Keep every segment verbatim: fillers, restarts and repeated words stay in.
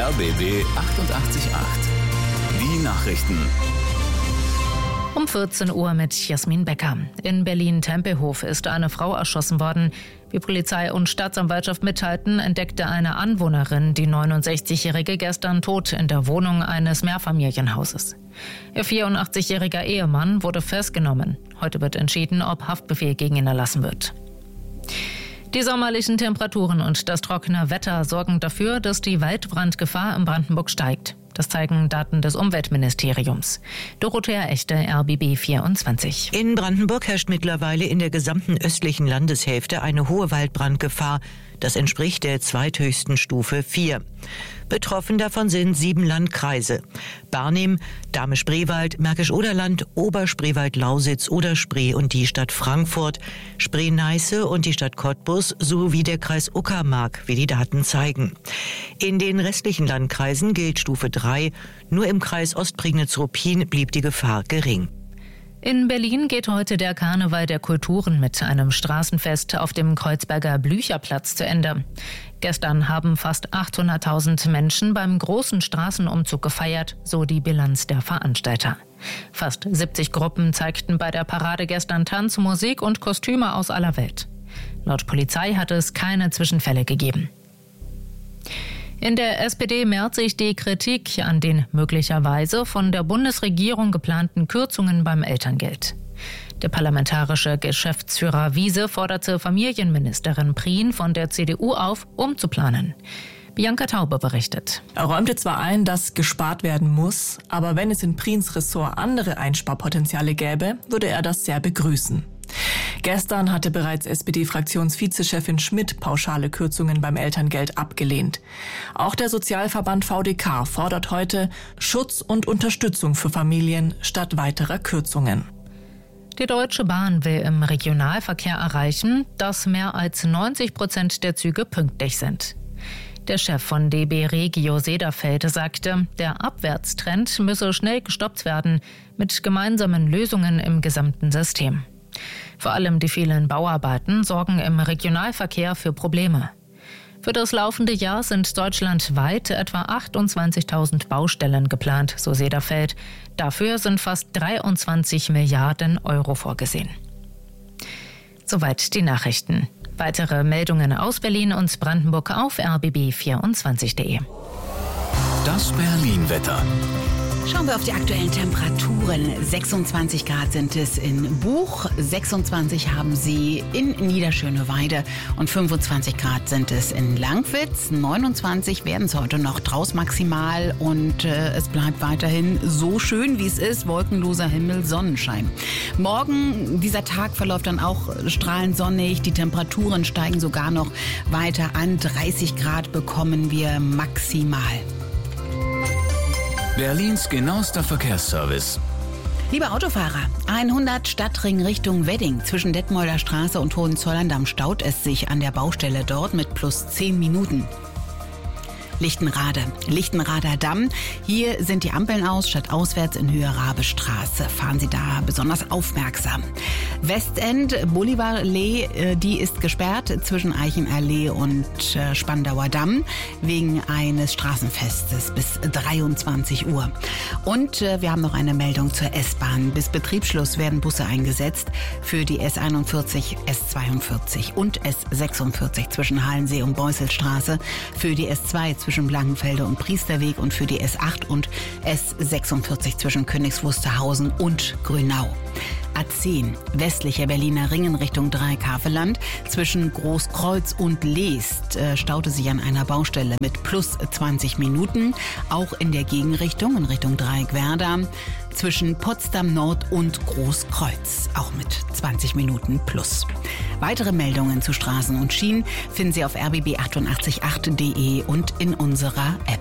R B B achtundachtzig Komma acht. Die Nachrichten. Um vierzehn Uhr mit Jasmin Becker. In Berlin-Tempelhof ist eine Frau erschossen worden. Wie Polizei und Staatsanwaltschaft mitteilten, entdeckte eine Anwohnerin die neunundsechzigjährige gestern tot in der Wohnung eines Mehrfamilienhauses. Ihr vierundachtzigjähriger Ehemann wurde festgenommen. Heute wird entschieden, ob Haftbefehl gegen ihn erlassen wird. Die sommerlichen Temperaturen und das trockene Wetter sorgen dafür, dass die Waldbrandgefahr in Brandenburg steigt. Das zeigen Daten des Umweltministeriums. Dorothea Echte, R B B vierundzwanzig. In Brandenburg herrscht mittlerweile in der gesamten östlichen Landeshälfte eine hohe Waldbrandgefahr. Das entspricht der zweithöchsten Stufe vier. Betroffen davon sind sieben Landkreise: Barnim, Dahme-Spreewald, Märkisch-Oderland, Oberspreewald-Lausitz, Oder-Spree und die Stadt Frankfurt, Spree-Neiße und die Stadt Cottbus sowie der Kreis Uckermark, wie die Daten zeigen. In den restlichen Landkreisen gilt Stufe drei. Nur im Kreis Ostprignitz-Ruppin blieb die Gefahr gering. In Berlin geht heute der Karneval der Kulturen mit einem Straßenfest auf dem Kreuzberger Blücherplatz zu Ende. Gestern haben fast achthunderttausend Menschen beim großen Straßenumzug gefeiert, so die Bilanz der Veranstalter. Fast siebzig Gruppen zeigten bei der Parade gestern Tanz, Musik und Kostüme aus aller Welt. Laut Polizei hat es keine Zwischenfälle gegeben. In der S P D mehrt sich die Kritik an den möglicherweise von der Bundesregierung geplanten Kürzungen beim Elterngeld. Der parlamentarische Geschäftsführer Wiese forderte Familienministerin Prien von der C D U auf, umzuplanen. Bianca Taube berichtet. Er räumte zwar ein, dass gespart werden muss, aber wenn es in Priens Ressort andere Einsparpotenziale gäbe, würde er das sehr begrüßen. Gestern hatte bereits S P D-Fraktionsvizechefin Schmidt pauschale Kürzungen beim Elterngeld abgelehnt. Auch der Sozialverband V D K fordert heute Schutz und Unterstützung für Familien statt weiterer Kürzungen. Die Deutsche Bahn will im Regionalverkehr erreichen, dass mehr als neunzig Prozent der Züge pünktlich sind. Der Chef von D B Regio Sederfeld sagte, der Abwärtstrend müsse schnell gestoppt werden mit gemeinsamen Lösungen im gesamten System. Vor allem die vielen Bauarbeiten sorgen im Regionalverkehr für Probleme. Für das laufende Jahr sind deutschlandweit etwa achtundzwanzigtausend Baustellen geplant, so Sederfeld. Dafür sind fast dreiundzwanzig Milliarden Euro vorgesehen. Soweit die Nachrichten. Weitere Meldungen aus Berlin und Brandenburg auf r b b vierundzwanzig punkt de. Das Berlin-Wetter. Schauen wir auf die aktuellen Temperaturen. sechsundzwanzig Grad sind es in Buch, sechsundzwanzig haben sie in Niederschöneweide und fünfundzwanzig Grad sind es in Langwitz. neunundzwanzig werden es heute noch draus maximal und äh, es bleibt weiterhin so schön, wie es ist. Wolkenloser Himmel, Sonnenschein. Morgen, dieser Tag verläuft dann auch strahlend sonnig. Die Temperaturen steigen sogar noch weiter an. dreißig Grad bekommen wir maximal. Berlins genauester Verkehrsservice. Liebe Autofahrer, hundert Stadtring Richtung Wedding. Zwischen Detmolder Straße und Hohenzollern-Damm staut es sich an der Baustelle dort mit plus zehn Minuten. Lichtenrade, Lichtenrader Damm. Hier sind die Ampeln aus, statt auswärts in Höhe Rabestraße. Fahren Sie da besonders aufmerksam. Westend, Bolivarallee, die ist gesperrt zwischen Eichenallee und Spandauer Damm wegen eines Straßenfestes bis dreiundzwanzig Uhr. Und wir haben noch eine Meldung zur S-Bahn. Bis Betriebsschluss werden Busse eingesetzt für die S einundvierzig, S zweiundvierzig und S sechsundvierzig zwischen Halensee und Beusselstraße, für die S zwei zwischen Blankenfelde und Priesterweg und für die S acht und S sechsundvierzig zwischen Königs Wusterhausen und Grünau. A zehn, westlicher Berliner Ring in Richtung Dreieck-Havelland. Zwischen Großkreuz und Leest äh, staute sich an einer Baustelle mit plus zwanzig Minuten. Auch in der Gegenrichtung, in Richtung Dreieck-Werder. Zwischen Potsdam Nord und Großkreuz, auch mit zwanzig Minuten plus. Weitere Meldungen zu Straßen und Schienen finden Sie auf r b b achtundachtzig Komma acht punkt de und in unserer App.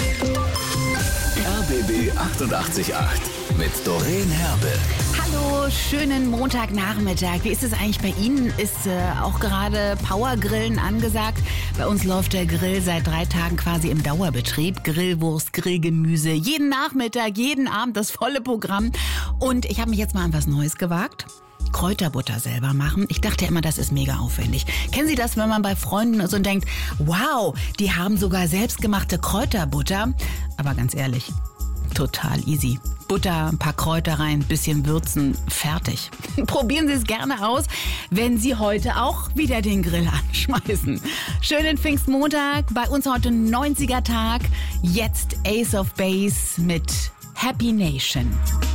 R B B achtundachtzig Komma acht mit Doreen Herbe. Hallo, schönen Montagnachmittag. Wie ist es eigentlich bei Ihnen? Ist äh, auch gerade Powergrillen angesagt? Bei uns läuft der Grill seit drei Tagen quasi im Dauerbetrieb. Grillwurst, Grillgemüse, jeden Nachmittag, jeden Abend das volle Programm. Und ich habe mich jetzt mal an was Neues gewagt. Kräuterbutter selber machen. Ich dachte immer, das ist mega aufwendig. Kennen Sie das, wenn man bei Freunden so denkt, wow, die haben sogar selbstgemachte Kräuterbutter? Aber ganz ehrlich, total easy. Butter, ein paar Kräuter rein, bisschen würzen, fertig. Probieren Sie es gerne aus, wenn Sie heute auch wieder den Grill anschmeißen. Schönen Pfingstmontag, bei uns heute neunziger Tag. Jetzt Ace of Base mit Happy Nation.